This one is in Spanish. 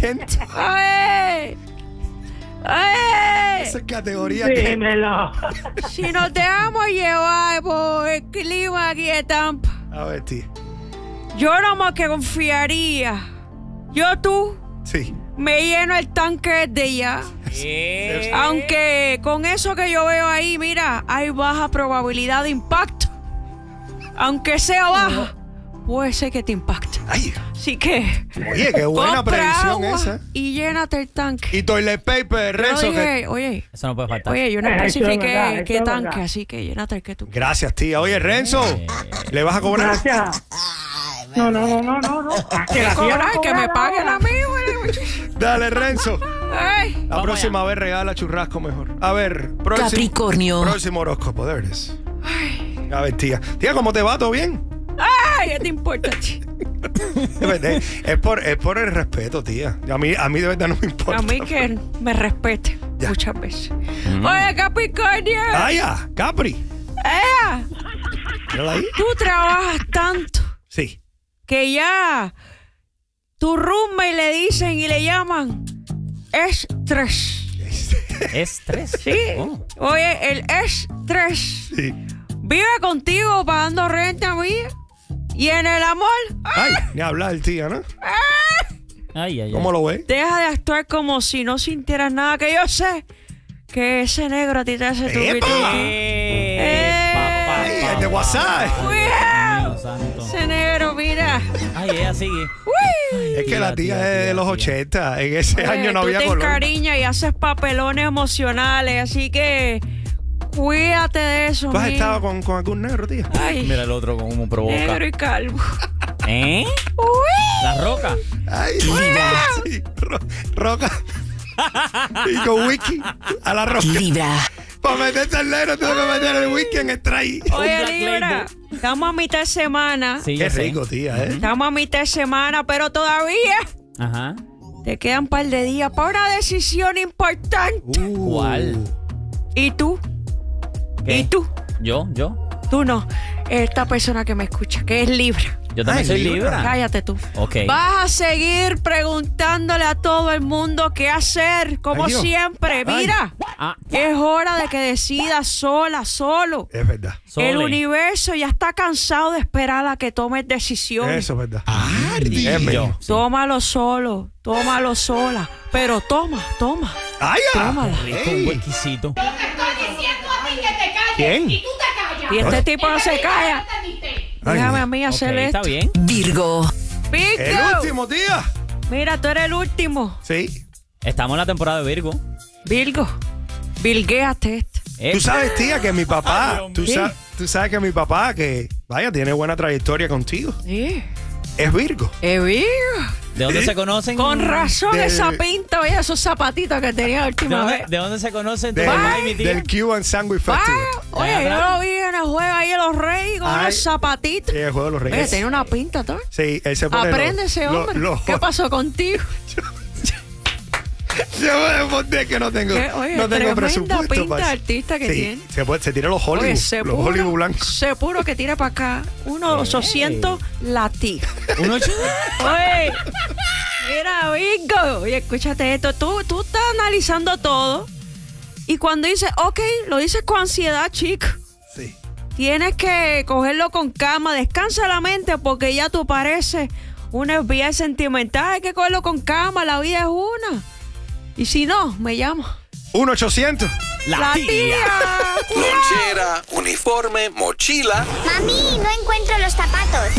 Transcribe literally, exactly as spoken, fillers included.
ochenta. ¡Ay! ¡Ay! Esa es categoría que... Dímelo. Si nos dejamos llevar por el clima aquí de Tampa, A ver, tía. yo nomás que confiaría. Yo tú Sí. me lleno el tanque de ya. Eh. Aunque con eso que yo veo ahí, mira, hay baja probabilidad de impacto. Aunque sea baja, puede ser que te impacte. Ay, Así que oye, qué buena compra predicción agua esa. y llénate el tanque. Y toilet paper, Yo Renzo. dije, que... oye, Eso no puede faltar. oye, yo no Eso es especifiqué verdad, eso qué es tanque, verdad. así que llénate el que tú. Gracias, tía. Oye, Renzo, ¿le vas a cobrar? Gracias. No, no, no, no, no, no. Ah, que la tía va a Cobrar, que me cobrar paguen ahora. a mí, güey. Dale, Renzo. Ay, La Vamos próxima vez regala churrasco mejor. A ver, próximo, Capricornio. próximo horóscopo, there it is. A ver, tía. Tía, ¿cómo te va? ¿Todo bien? ay, ¿qué te importa? Es, verdad, es, por, es por el respeto, tía. A mí, a mí de verdad no me importa. A mí que me respete Ya. muchas veces. Oye, Capricornio. Ah, ya, Capri. ¡Ea! Mírala ahí. Tú trabajas tanto Sí. que ya tu roommate le dicen y le llaman estrés. Estrés. Sí. Oh. Oye, el estrés Sí. vive contigo pagando renta mía. Y en el amor, Ay, ni hablar, tía, ¿no? Ay, ay, ay. ¿Cómo lo ves? deja de actuar como si no sintieras nada. Que yo sé que ese negro a ti te hace tu ¡Epa! Eh, Eh. papá, Ay, papá. el de WhatsApp. Cuidado. Dios santo. Ese negro, mira. Ay, ella sigue. Uy. Es que la tía Tía, es de tía, los tía. ochenta. En ese Oye, año no tú había te color. encariñas y haces papelones emocionales, así que cuídate de eso. ¿Tú has mija. estado con, con algún negro, tía? Ay, Mira el otro cómo provoca. negro y calvo. ¿Eh? Uy. La roca. Ay, sí, ro- roca. Y con whisky a la roca. Libra. Para meterte al negro tengo que meter el whisky en spray. Oye, Black Libra, Label. estamos a mitad de semana. Sí, Qué yo sé. rico, tía, ¿eh? Estamos a mitad de semana, pero todavía Ajá. te quedan un par de días para una decisión importante. Uh. ¿Cuál? ¿Y tú? ¿Qué? ¿Y tú? ¿Yo? ¿Yo? Tú no. Esta persona que me escucha, que es Libra. Yo también Ay, soy Libra. Libra. Cállate tú. Ok. Vas a seguir preguntándole a todo el mundo qué hacer, como Ay, Dios. siempre. Ay. Mira, Ah, es hora de que decidas sola, solo. Es verdad. Sole. El universo ya está cansado de esperar a que tomes decisiones. Eso es verdad. Ni Es mío. yo. Tómalo solo, tómalo sola. Pero toma, toma. ¡Ay, ya! Tómala. Rico, Ey. un huequisito. Te estoy diciendo a ti que te calles. ¿Quién? Y tú te callas. Y este tipo no se calla. Ay, Déjame a Dios. mí Ok, hacer está esto. bien. Virgo. Pico. El último, tía. Mira, tú eres el último. Sí. Estamos en la temporada de Virgo. Virgo, virguéate esto. Tú sabes, tía, que mi papá, Ay, Dios tú, mío. sa- tú sabes que mi papá, que vaya, tiene buena trayectoria contigo, Sí, es Virgo. es Virgo. ¿De dónde ¿Sí? se conocen? Con razón De- esa pinta, oye, esos zapatitos que tenía la ¿De última dónde, vez. de dónde se conocen tu Del, mamá y mi tía? del Cuban Sandwich Ah, Festival. oye, Allá yo atrás. lo vi en el juego ahí en los Reyes con Ay. los zapatitos. Sí, el juego de los Oye, Reyes. tiene una pinta, todo. Sí, él se pone Aprende los- ese los- hombre. los- ¿Qué pasó contigo? Yo voy a responder que no tengo, ¿Qué? Oye, no tengo tremenda presupuesto pinta para eso. artista que Sí, tiene. Se, puede- se tira los Hollywood, Oye, los seguro, Hollywood blancos. seguro que tira para acá unos Ey. ochocientos latinos. Un ocho- Oye, mira, Vingo, oye, escúchate esto. Tú, tú estás analizando todo y cuando dices, ok, lo dices con ansiedad, chico. Sí. Tienes que cogerlo con calma, descansa la mente porque ya tú pareces una F B I sentimental. Hay que cogerlo con calma, la vida es una. Y si no, me llama. uno ochocientos. La, tía. Lonchera, uniforme, mochila. Mami, no encuentro los zapatos.